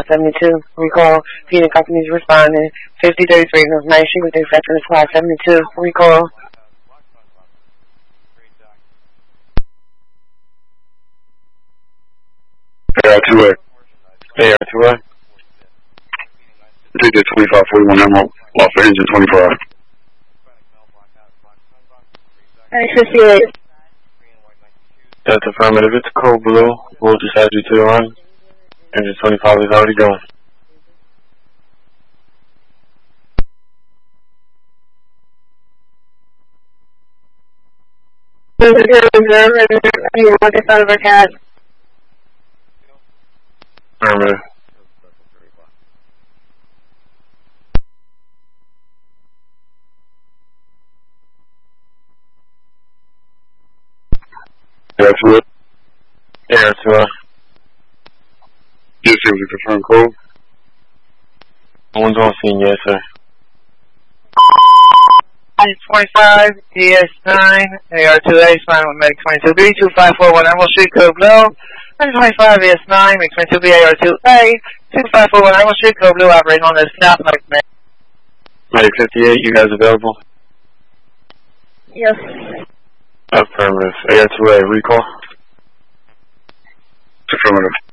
72. Recall, Phoenix companies responding. 5033 North 9th Street with acceptance Squad 72. Recall. AR2A. AR2A. Take that 2541 Emerald, off of engine 25. 58. That's affirmative. It's code blue. We'll just add you to the run. Engine 25 is already going. Affirmative. AR2A. AR2A. Yes, sir, was a confirmed code. No one's on scene yet, sir. 25, DS9, AR2A, spine with Medic 22B, 2541 Emerald Street, code blue. 25, DS9, Medic 22B, AR2A, 2541 Emerald Street, code blue, operating on the stop like Medic. Medic 58, you guys available? Yes. Affirmative. AR2A, recall? Affirmative.